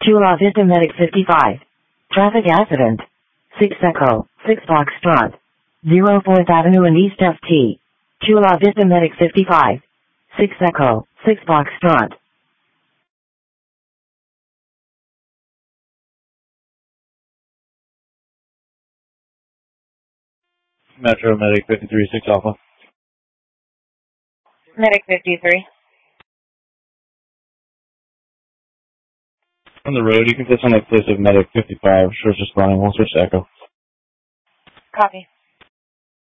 Chula Vista Medic 55. Traffic accident. 6 Echo, 6 Foxtrot. 04th Avenue and East FT. Chula Vista Medic 55. 6 Echo, 6 Foxtrot. Metro Medic 53, 6 Alpha. Medic 53. On the road, you can put on exclusive Medic 55. Sure, it's just running. We'll switch to Echo. Copy.